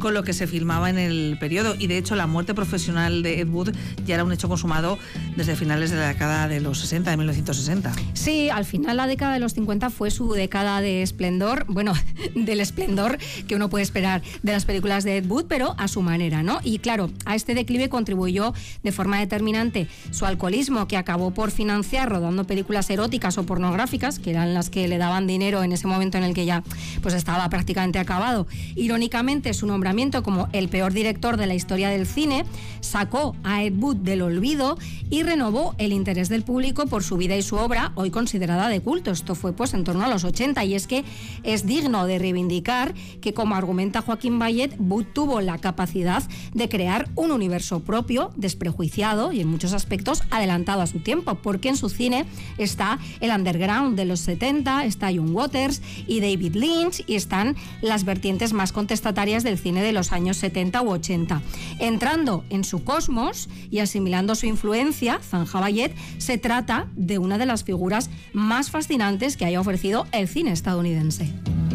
con lo que se filmaba en el periodo. Y de hecho la muerte profesional de Ed Wood ya era un hecho consumado desde finales de la década de los 60, de 1960. Sí, al final la década de los 50 fue su década de esplendor, bueno, del esplendor que uno puede esperar de las películas de Ed Wood, pero a su manera, ¿no? Y claro, a este declive contribuyó de forma determinante su alcoholismo, que acabó por financiar rodando películas eróticas o pornográficas, que eran las que le daban dinero en ese momento en el que ya pues estaba prácticamente acabado. Irónicamente, su nombramiento como el peor director de la historia del cine sacó a Ed Wood del olvido y renovó el interés del público por su vida y su obra, hoy considerada de culto. Esto fue pues en torno a los 80, y es que es digno de reivindicar que, como argumenta Joaquín Bayet, Wood tuvo la capacidad de crear un universo propio, desprejuiciado y en muchos aspectos adelantado a su tiempo, porque en su cine está el underground de los 70, está John Waters y David Lynch, y están las vertientes más contestatarias del cine de los años 70 u 80. Entrando en su cosmos y asimilando su influencia, Zanja Bayet se trata de una de las figuras más fascinantes que haya ofrecido el cine estadounidense.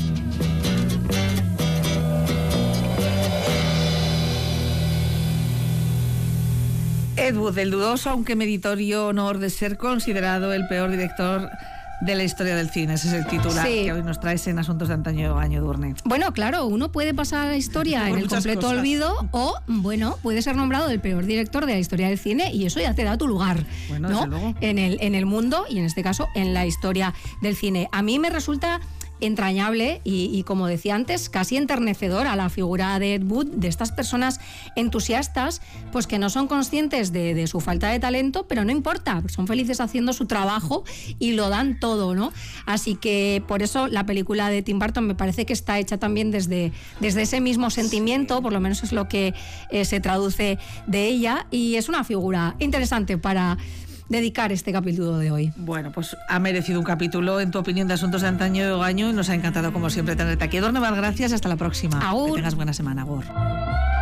Ed Wood, el dudoso aunque meritorio honor de ser considerado el peor director de la historia del cine. Ese es el titular que hoy nos traes en Asuntos de Antaño, Edurne. Bueno, claro, uno puede pasar a la historia en el completo olvido, o, bueno, puede ser nombrado el peor director de la historia del cine, y eso ya te da tu lugar, bueno, ¿no? Desde luego. En el mundo, y en este caso en la historia del cine. A mí me resulta entrañable y, como decía antes, casi enternecedora la figura de Ed Wood, de estas personas entusiastas, pues que no son conscientes de su falta de talento, pero no importa, son felices haciendo su trabajo y lo dan todo, ¿no? Así que por eso la película de Tim Burton me parece que está hecha también desde ese mismo sentimiento, por lo menos es lo que se traduce de ella, y es una figura interesante para dedicar este capítulo de hoy. Bueno, pues ha merecido un capítulo, en tu opinión, de Asuntos de Antaño y Ogaño, y nos ha encantado como siempre tenerte aquí. Edurne, gracias, hasta la próxima. Agur. Que tengas buena semana, Agur.